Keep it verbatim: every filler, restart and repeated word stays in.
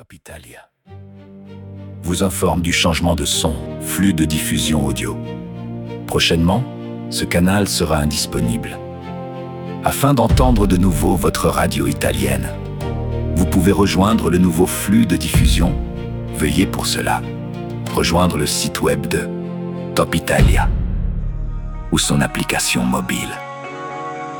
Top Italia vous informe du changement de son, flux de diffusion audio. Prochainement, ce canal sera indisponible. Afin d'entendre de nouveau votre radio italienne, vous pouvez rejoindre le nouveau flux de diffusion. Veuillez pour cela rejoindre le site web de Top Italia ou son application mobile.